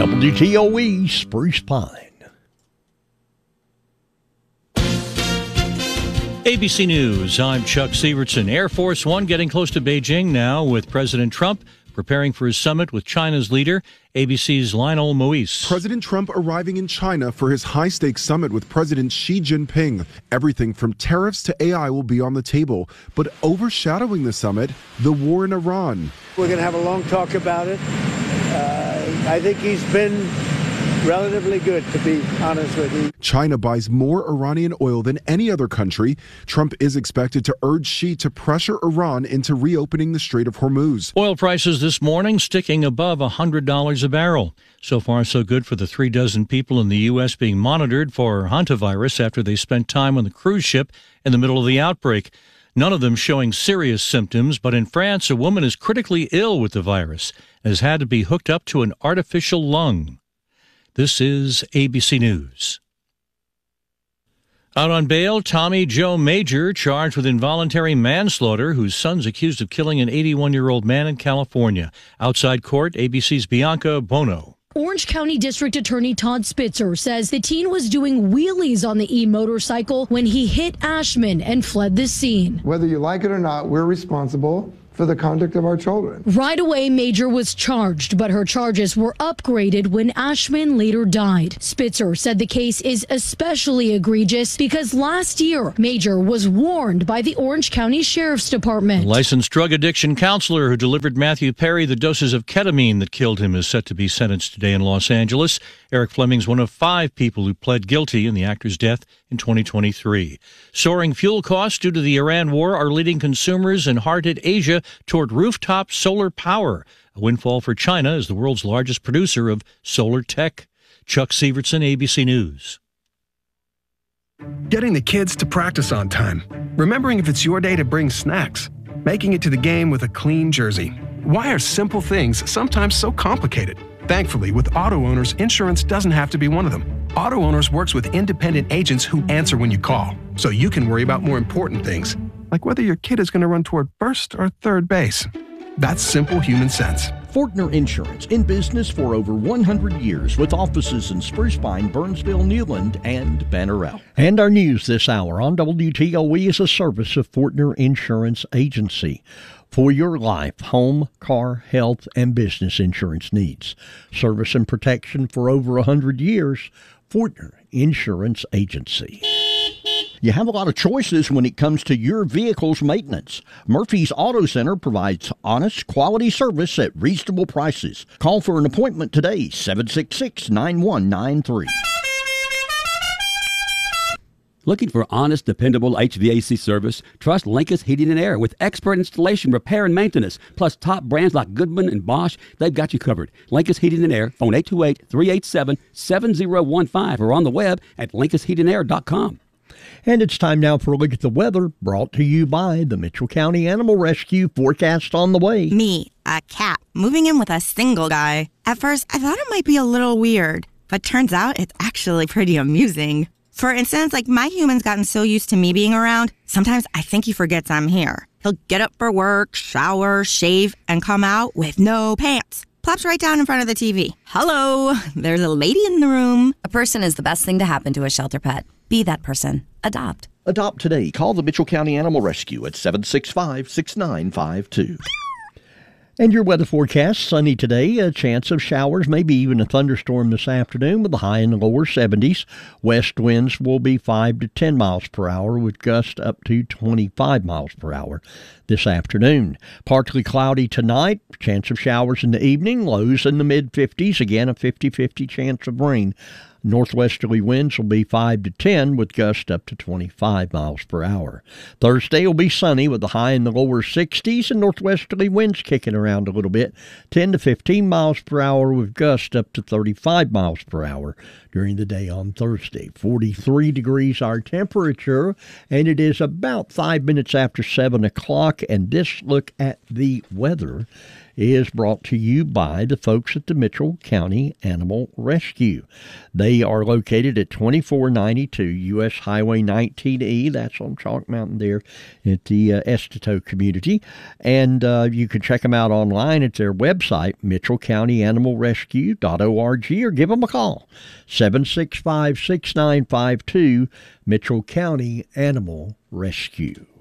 WTOE Spruce Pine. ABC News, I'm Chuck Sievertson. Air Force One getting close to Beijing now with President Trump preparing for his summit with China's leader, ABC's Lionel Moise. President Trump arriving in China for his high-stakes summit with President Xi Jinping. Everything from tariffs to AI will be on the table, but overshadowing the summit, the war in Iran. We're going to have a long talk about it. I think he's been relatively good, to be honest with you. China buys more Iranian oil than any other country. Trump is expected to urge Xi to pressure Iran into reopening the Strait of Hormuz. Oil prices this morning sticking above $100 a barrel. So far, so good for the 36 people in the U.S. being monitored for hantavirus after they spent time on the cruise ship in the middle of the outbreak. None of them showing serious symptoms, but in France, a woman is critically ill with the virus and has had to be hooked up to an artificial lung. This is ABC News. Out on bail, Tommy Joe Major, charged with involuntary manslaughter, whose son's accused of killing an 81-year-old man in California. Outside court, ABC's Bianca Bono. Orange County District Attorney Todd Spitzer says the teen was doing wheelies on the e-motorcycle when he hit Ashman and fled the scene. Whether you like it or not, we're responsible for the conduct of our children. Right away, Major was charged, but her charges were upgraded when Ashman later died. Spitzer said the case is especially egregious because last year, Major was warned by the Orange County Sheriff's Department. A licensed drug addiction counselor who delivered Matthew Perry the doses of ketamine that killed him is set to be sentenced today in Los Angeles. Eric Fleming's one of 5 people who pled guilty in the actor's death in 2023. Soaring fuel costs due to the Iran war are leading consumers in hard-hit Asia toward rooftop solar power. A windfall for China as the world's largest producer of solar tech. Chuck Sievertson, ABC News. Getting the kids to practice on time. Remembering if it's your day to bring snacks. Making it to the game with a clean jersey. Why are simple things sometimes so complicated? Thankfully, with Auto Owners, insurance doesn't have to be one of them. Auto Owners works with independent agents who answer when you call, so you can worry about more important things, like whether your kid is going to run toward first or third base. That's simple human sense. Fortner Insurance, in business for over 100 years with offices in Spruce Pine, Burnsville, Newland, and Banner Elk. And our news this hour on WTOE is a service of Fortner Insurance Agency for your life, home, car, health, and business insurance needs. Service and protection for over 100 years. Fortner Insurance Agency. You have a lot of choices when it comes to your vehicle's maintenance. Murphy's Auto Center provides honest, quality service at reasonable prices. Call for an appointment today, 766-9193. Looking for honest, dependable HVAC service? Trust Linkus Heating and Air with expert installation, repair, and maintenance. Plus top brands like Goodman and Bosch, they've got you covered. Linkus Heating and Air, phone 828-387-7015 or on the web at linkusheatingair.com. And it's time now for a look at the weather, brought to you by the Mitchell County Animal Rescue. Forecast on the way. Me, a cat, moving in with a single guy. At first, I thought it might be a little weird, but turns out it's actually pretty amusing. For instance, like my human's gotten so used to me being around, sometimes I think he forgets I'm here. He'll get up for work, shower, shave, and come out with no pants. Plops right down in front of the TV. Hello, there's a lady in the room. A person is the best thing to happen to a shelter pet. Be that person. Adopt. Adopt today. Call the Mitchell County Animal Rescue at 765-6952. And your weather forecast, sunny today, a chance of showers, maybe even a thunderstorm this afternoon with a high in the lower 70s. West winds will be 5 to 10 miles per hour with gusts up to 25 miles per hour this afternoon. Partly cloudy tonight, chance of showers in the evening, lows in the mid-50s, again a 50-50 chance of rain. Northwesterly winds will be 5 to 10 with gusts up to 25 miles per hour. Thursday will be sunny with a high in the lower 60s and northwesterly winds kicking around a little bit, 10 to 15 miles per hour with gusts up to 35 miles per hour during the day on Thursday. 43 degrees our temperature, and it is about 5 minutes after 7 o'clock, and this look at the weather is brought to you by the folks at the Mitchell County Animal Rescue. They are located at 2492 U.S. Highway 19E. That's on Chalk Mountain there at the Estito community. And you can check them out online at their website, mitchellcountyanimalrescue.org, or give them a call, 765-6952, Mitchell County Animal Rescue.